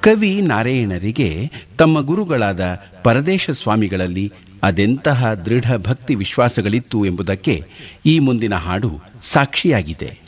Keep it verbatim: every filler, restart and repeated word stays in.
ಕವಿ ನಾರಾಯಣರಿಗೆ ತಮ್ಮ ಗುರುಗಳಾದ ಪರದೇಶ ಸ್ವಾಮಿಗಳಲ್ಲಿ ಅದೆಂತಹ ದೃಢ ಭಕ್ತಿ ವಿಶ್ವಾಸಗಳಿತ್ತು ಎಂಬುದಕ್ಕೆ ಈ ಮುಂದಿನ ಹಾಡು ಸಾಕ್ಷಿಯಾಗಿದೆ.